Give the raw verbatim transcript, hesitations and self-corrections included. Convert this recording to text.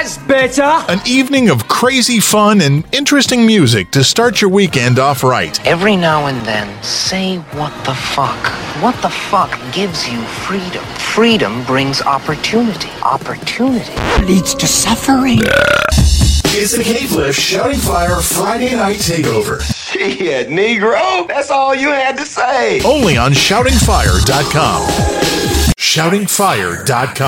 That's better. An evening of crazy fun and interesting music to start your weekend off right. Every now and then, say what the fuck. What the fuck gives you freedom? Freedom brings opportunity. Opportunity leads to suffering. It's the K-Fliff Shouting Fire Friday Night Takeover. Shit, Negro, that's all you had to say. Only on shouting fire dot com. shouting fire dot com.